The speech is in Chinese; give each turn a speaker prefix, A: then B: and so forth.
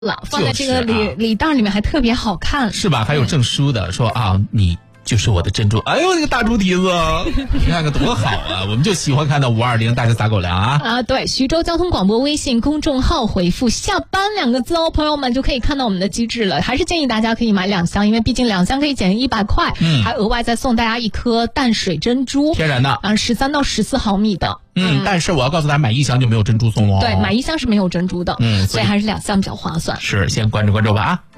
A: 了，放在这个礼袋里面还特别好看，
B: 是吧？还有证书的，说啊你就是我的珍珠。哎呦，那个大猪蹄子，你看看多好啊！我们就喜欢看到520大家撒狗粮啊！
A: 对，徐州交通广播微信公众号回复下班2个字哦，朋友们就可以看到我们的机制了。还是建议大家可以买2箱，因为毕竟2箱可以减100块，还额外再送大家1颗淡水珍珠，
B: 天然的
A: ，13到14毫米的。
B: 但是我要告诉大家，买1箱就没有珍珠送哦。
A: 对，买1箱是没有珍珠的，所以还是2箱比较划算。
B: 是，先关注吧啊！